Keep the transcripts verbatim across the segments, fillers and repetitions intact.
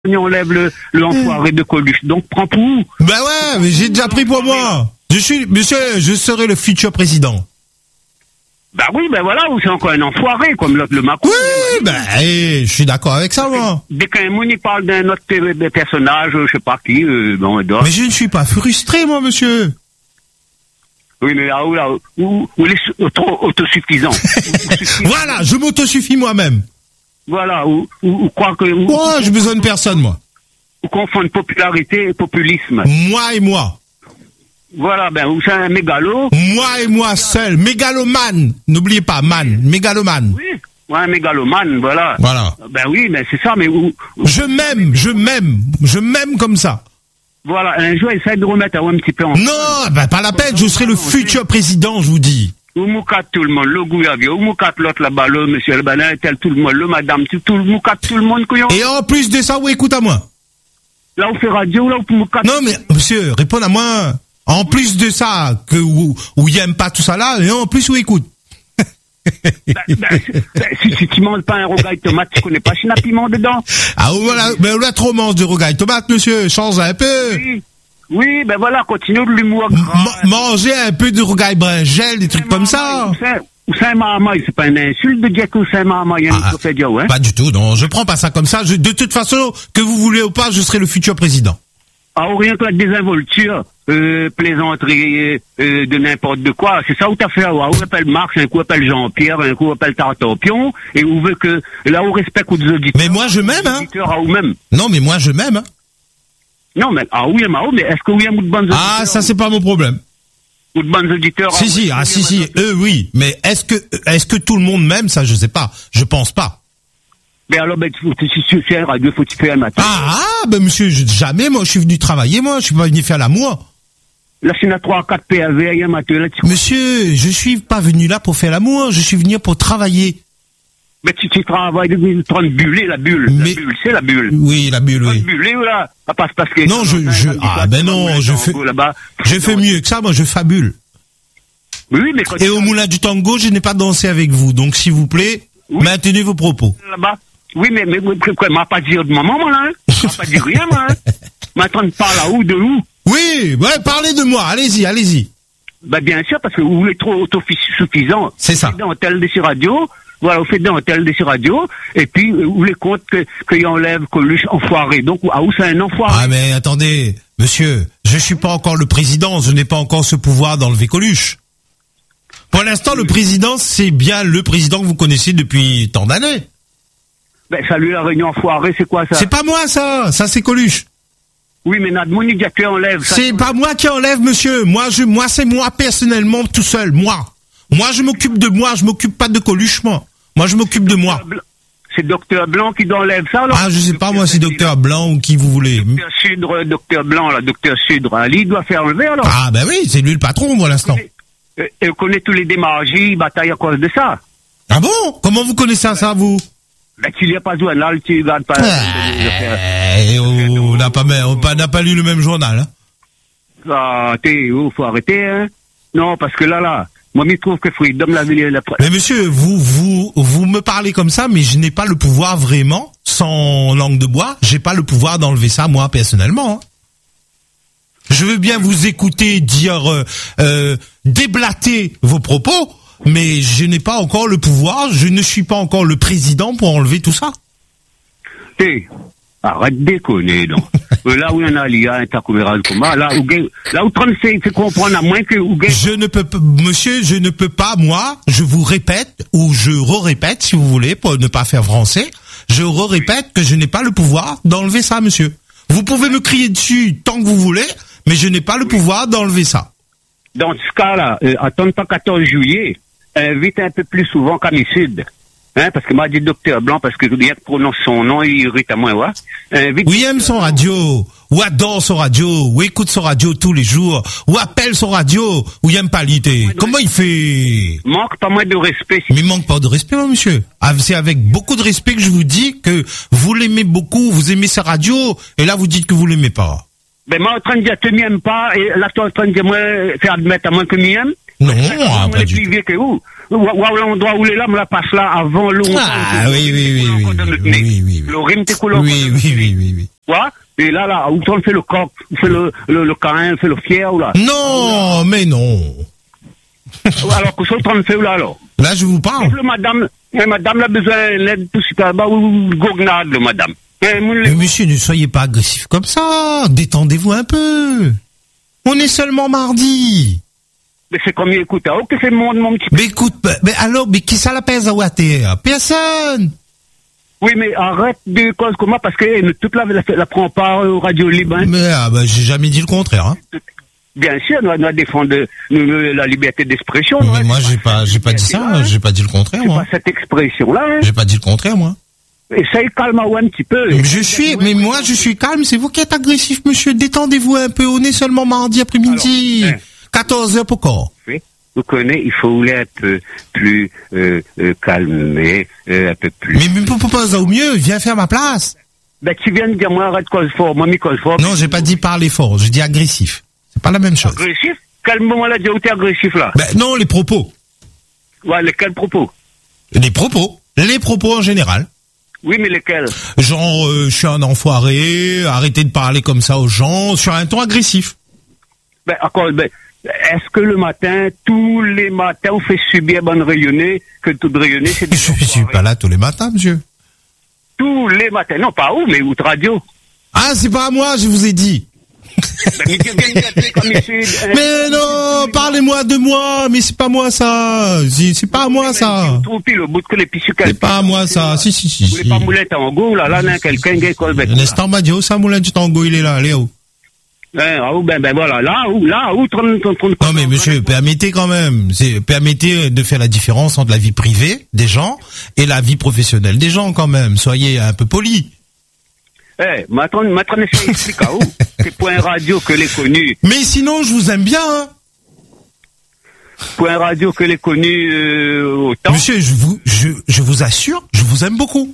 on enlève le, le enfoiré de Coluche. Donc, prends pour où? Ben ouais, mais j'ai déjà pris pour moi. Je suis, monsieur, je serai le futur président. Bah oui, ben voilà, ou c'est encore un enfoiré, comme l'autre, le Macron. Oui, ben, eh, je suis d'accord avec ça, moi. Dès qu'un monde, il parle d'un autre personnage, je sais pas qui, euh, bon, il doit... Mais je ne suis pas frustré, moi, monsieur. Oui, mais là, où, là, où, où il est auto, autosuffisant. Voilà, je m'autosuffis moi-même. Voilà, ou, ou, ou quoi que... Ou, Moi, j'ai besoin de personne, moi. Ou confondre popularité et populisme. Moi et moi. Voilà, ben, ou c'est un mégalo. Moi et moi seul. Mégalomane. N'oubliez pas, man. Mégalomane. Oui, ouais, un mégalomane, voilà. Voilà. Ben oui, mais c'est ça, mais où... où Je m'aime, je m'aime. Je m'aime comme ça. Voilà, un jour, essaye de remettre un petit peu en... Non, ben, pas la peine. Je serai le futur président, je vous dis. Ou moukat tout le monde, le gouvernement, ou moukat l'autre là-bas, le monsieur, le banin, tel tout le monde, le madame, tout, tout le moukat tout le monde, couillon. Et en plus de ça, oui, écoute à moi. Là, on fait radio, là, on moukat. Non, mais, monsieur, réponds à moi. En plus de ça, que, où, où il aime pas tout ça là, et en plus, où écoute. ben, ben, ben, si, si tu manges pas un rogaille tomate, tu connais pas China piment dedans. Ah, voilà, mais on a trop mange de rogaille tomate, monsieur, change un peu. Oui, oui, ben voilà, continue de l'humour. M- manger un peu de rogaille bringel, des trucs comme ça. Ou Saint-Marmaille, c'est pas une insulte de dire que Saint-Marmaille, il ah, faut faire dire, ouais. Pas du tout, non, je prends pas ça comme ça. Je, de toute façon, que vous voulez ou pas, je serai le futur président. Ah, ou rien que la désinvolture, euh, plaisanterie, euh, de n'importe de quoi, c'est ça où t'as fait, ouais, où appelle Marx, un coup appelle Jean-Pierre, un coup appelle Tartampion, et où veut que, là où respecte aux auditeurs. Mais moi, je m'aime, hein. Auditeurs, à ou même. Non, mais moi, je m'aime, hein. Non, mais, ah oui, mais est-ce que oui, il y a de bonnes auditeurs? Ah, ça, c'est pas mon problème. Ou de bonnes auditeurs? Si, si, ah, si, si, eux, oui. Mais est-ce que, est-ce que tout le monde m'aime, ça, je sais pas. Je pense pas. Mais alors, ben, si tu fais un radio, faut que tu fais un matin. Ah, ah, ben, monsieur, je, jamais, moi, je suis venu travailler, moi, je suis pas venu faire l'amour. Là, c'est une trois, quatre P A V, un matin, là, tu... Monsieur, je suis pas venu là pour faire l'amour, je suis venu pour travailler. Mais tu, tu travailles de train de buller, la bulle. Mais... La bulle, c'est la bulle. Oui, la bulle, oui. Buller, là. Ah, parce, parce que... Non, je, je, ah, ben non, je fais, je fais mieux que ça, moi, je fabule. Oui, mais quand Et au Moulin du Tango, je n'ai pas dansé avec vous, donc, s'il vous plaît, oui. Maintenez vos propos. Là-bas. Oui, mais, mais, quoi, m'a pas dit de maman, moi, là, hein. M'a pas dit rien, moi, hein. M'attends de parler à où, de où? Oui, ouais, parlez de moi, allez-y, allez-y. Bah, bien sûr, parce que vous êtes trop autosuffisant. C'est ça. Vous faites dans tel de ces radios, voilà, vous faites dans tel de ces radios, et puis, vous les comptes que, qu'il enlève Coluche enfoiré. Donc, ah, où c'est un enfoiré? Ah, mais attendez, monsieur, je suis pas encore le président, je n'ai pas encore ce pouvoir d'enlever Coluche. Pour l'instant, le président, c'est bien le président que vous connaissez depuis tant d'années. Ben, salut, la réunion enfoirée, c'est quoi ça? C'est pas moi, ça. Ça, c'est Coluche. Oui, mais notre monique qui enlève. Ça, c'est pas moi qui enlève, monsieur. Moi, je, moi, c'est moi personnellement tout seul. Moi. Moi, je m'occupe de moi. Je m'occupe pas de Coluche, moi. Moi, je m'occupe de moi. C'est docteur Blanc qui enlève ça, alors? Ah, je sais pas, moi, c'est docteur Blanc ou qui vous voulez. Docteur Sudre, docteur Blanc, là, docteur Sudre. Ali doit faire enlever, alors? Ah, ben oui, c'est lui le patron, pour l'instant. Et, et on connaît tous les démargis, batailles à cause de ça. Ah bon? Comment vous connaissez ça, ça, vous? Ben, tu n'y as pas besoin, là, tu regardes pas. Eh, on n'a pas, on n'a pas lu le même journal, hein. Ah, t'es, oh, faut arrêter, hein. Non, parce que là, là, moi, je trouve que Freedom, la, la, Mais monsieur, vous, vous, vous me parlez comme ça, mais je n'ai pas le pouvoir vraiment, sans langue de bois, j'ai pas le pouvoir d'enlever ça, moi, personnellement, hein. Je veux bien vous écouter dire, euh, euh, déblater vos propos, mais je n'ai pas encore le pouvoir, je ne suis pas encore le président pour enlever tout ça. Hé, arrête de déconner, non. Là où il y en a l'I A intercommunal commun, là où, là où trente-cinq fait comprendre à moins que, où je ne peux pas, monsieur, je ne peux pas, moi, je vous répète, ou je re-répète, si vous voulez, pour ne pas faire français, je re-répète que je n'ai pas le pouvoir d'enlever ça, monsieur. Vous pouvez me crier dessus tant que vous voulez, mais je n'ai pas le pouvoir d'enlever ça. Dans ce cas-là, euh, attends pas quatorze juillet, invite un peu plus souvent Camicide. Hein, parce que m'a dit docteur Blanc, parce que rien que prononce son nom, il irrite à moi, ouais. Invite ou il aime son radio, ou adore son radio, ou écoute son radio tous les jours, ou appelle son radio, ou il aime pas l'idée. Comment il fait? Manque pas moins de respect. Mais manque pas de respect, mon monsieur. C'est avec beaucoup de respect que je vous dis que vous l'aimez beaucoup, vous aimez sa radio, et là vous dites que vous l'aimez pas. Ben, moi, en train de dire, tu m'aimes pas, et là, tu es en train de dire, moi, faire admettre à moi que m'aime. Non, ah, pas du tout. Que où? Ou l'endroit où les lames la passent là avant l'eau. Ah, oui, oui, oui, oui. Oui, oui, Le rime t'es couleur. Oui, oui, oui, oui, oui. Quoi? Et là, là, où on fait le coq, on fait le, le, le caïn, on fait le fier, ou là. Non, mais non. Alors, que ça, on fait où là, alors? Là, je vous parle. Le madame, eh, madame a besoin d'aide pour ce cas, ou gournade, le madame. Eh, mon- Mais monsieur, ne soyez pas agressif comme ça. Détendez-vous un peu. On est seulement mardi. Mais c'est comme écoute, oh, que c'est mon, mon petit. Mais écoute, bah, mais alors, mais qui ça la pèse à Water? Personne. Oui, mais arrête de cause comme moi, parce que eh, toute la, la, la prend pas au Radio Libre, hein. Mais ah, bah, j'ai jamais dit le contraire. Hein. Bien sûr, nous, nous défendre nous, nous, la liberté d'expression. Mais hein, moi, c'est j'ai pas, j'ai pas dit ça. hein. J'ai pas dit le contraire, C'est moi. pas cette expression-là, hein. J'ai pas dit le contraire, moi. Essaye calme un petit peu. Mais je suis, mais moi, je suis calme. C'est vous qui êtes agressif, monsieur. Détendez-vous un peu. On est seulement mardi après-midi. Alors, hein. quatorze heures pour corps. Vous connaissez, il faut rouler un peu plus euh, euh, calmé, euh, un peu plus. Mais, mais pour pas au mieux, viens faire ma place. Ben, tu viens de dire, moi, arrête cause fort, moi, mi cause fort. Non, j'ai pas dit parler fort. J'ai dit agressif. C'est pas la même chose. Agressif? Quel moment là, où t'es agressif, là? Ben, non, les propos. Ouais, lesquels propos? Les propos. Les propos en général. Oui, mais lesquels? Genre, euh, je suis un enfoiré, arrêtez de parler comme ça aux gens, sur un ton agressif. Ben, encore, ben, est-ce que le matin, tous les matins, on fait subir bonne rayonnée, que tout rayonner, c'est des Je suis pas là tous les matins, monsieur. Tous les matins. Non, pas où, mais outre radio. Ah, c'est pas à moi, je vous ai dit. Ben, mais tu viens de t'appeler comme ici, hein. Mais non, parlez-moi de moi, mais c'est pas moi ça. C'est c'est pas à moi ça. Troupi, le bout que les pissus C'est pas à moi ça. Si, si, si. Vous voulez si. pas moulette en go, là, là, là, quelqu'un qui est col bec. Un instant, m'a dit, oh, ça, moulin du tango, il est là, Léo. Hein, ah, ou, ben, ben, voilà, là, où, là, où, trente, trente, trente. Non mais monsieur, permettez quand même, c'est permettez de faire la différence entre la vie privée des gens et la vie professionnelle des gens quand même. Soyez un peu polis. Eh, maintenant, maintenant, ça explique à où? C'est Point Radio que les connus. Mais sinon, je vous aime bien. Hein. Point Radio que les connus euh, autant. Monsieur, je vous, je, je vous assure, je vous aime beaucoup.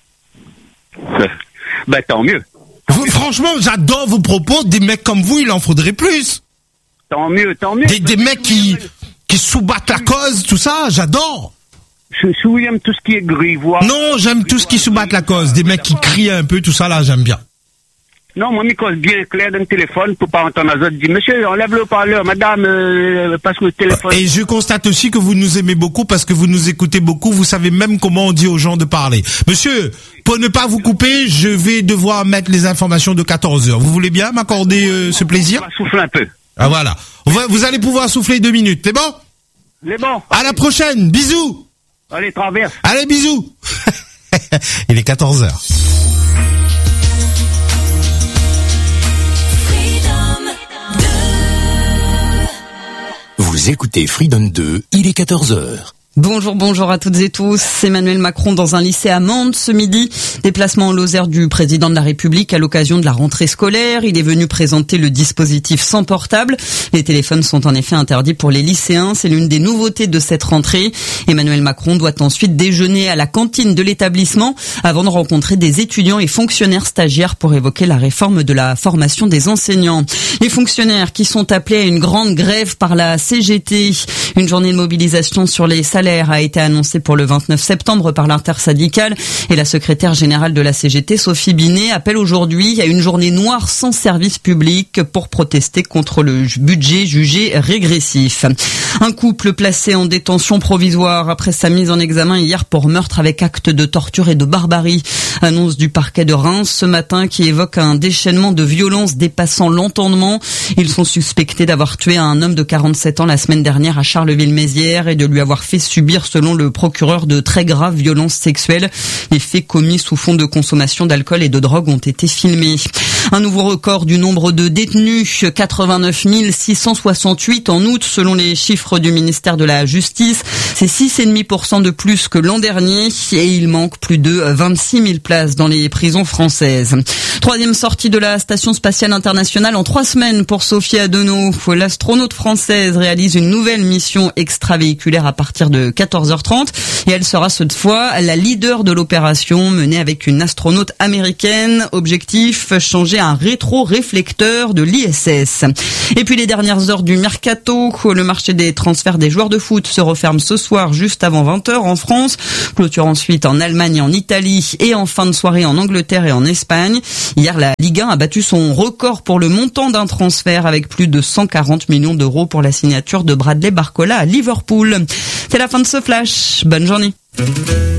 Ben, tant mieux. Vous, franchement, j'adore vos propos. Des mecs comme vous, il en faudrait plus. Tant mieux, tant mieux. Des, des mecs qui, qui sous-battent la cause, tout ça, j'adore. Je souviens tout ce qui est grivois. Non, j'aime tout ce qui sous-battent la cause. Des mecs qui crient un peu, tout ça, là, j'aime bien. Non, moi, je cause bien clair dans le téléphone pour pas entendre les autres dire, monsieur, enlève le parleur, madame, euh, parce que le téléphone. Et je constate aussi que vous nous aimez beaucoup parce que vous nous écoutez beaucoup. Vous savez même comment on dit aux gens de parler. Monsieur, pour ne pas vous couper, je vais devoir mettre les informations de quatorze heures. Vous voulez bien m'accorder euh, ce plaisir? On va souffler un peu. Ah voilà. On va- Vous allez pouvoir souffler deux minutes. C'est bon? C'est bon. À la prochaine. Bisous. Allez, traverse. Allez, bisous. Il est quatorze heures. Vous écoutez Freedom deux, il est quatorze heures. Bonjour, bonjour à toutes et tous. Emmanuel Macron dans un lycée à Mende ce midi. Déplacement en Lozère du président de la République à l'occasion de la rentrée scolaire. Il est venu présenter le dispositif sans portable. Les téléphones sont en effet interdits pour les lycéens. C'est l'une des nouveautés de cette rentrée. Emmanuel Macron doit ensuite déjeuner à la cantine de l'établissement avant de rencontrer des étudiants et fonctionnaires stagiaires pour évoquer la réforme de la formation des enseignants. Les fonctionnaires qui sont appelés à une grande grève par la C G T. Une journée de mobilisation sur les salaires a été annoncée pour le vingt-neuf septembre par l'intersyndicale et la secrétaire générale de la C G T, Sophie Binet, appelle aujourd'hui à une journée noire sans service public pour protester contre le budget jugé régressif. Un couple placé en détention provisoire après sa mise en examen hier pour meurtre avec acte de torture et de barbarie. Annonce du parquet de Reims ce matin qui évoque un déchaînement de violence dépassant l'entendement. Ils sont suspectés d'avoir tué un homme de quarante-sept ans la semaine dernière à Charleville-Mézières et de lui avoir fait subir, selon le procureur, de très graves violences sexuelles. Les faits commis sous fond de consommation d'alcool et de drogue ont été filmés. Un nouveau record du nombre de détenus, quatre-vingt-neuf mille six cent soixante-huit en août selon les chiffres du ministère de la Justice. C'est six virgule cinq pour cent de plus que l'an dernier et il manque plus de vingt-six mille places dans les prisons françaises. Troisième sortie de la Station Spatiale Internationale en trois semaines pour Sophie Adenau. L'astronaute française réalise une nouvelle mission extravéhiculaire à partir de quatorze heures trente et elle sera cette fois la leader de l'opération menée avec une astronaute américaine. Objectif, changer un rétro-réflecteur de l'I S S. Et puis les dernières heures du mercato, le marché des transferts des joueurs de foot se referme ce soir juste avant vingt heures en France. Clôture ensuite en Allemagne et en Italie et en fin de soirée en Angleterre et en Espagne. Hier, la Ligue un a battu son record pour le montant d'un transfert avec plus de cent quarante millions d'euros pour la signature de Bradley Barcola à Liverpool. C'est la fin de ce flash. Bonne journée.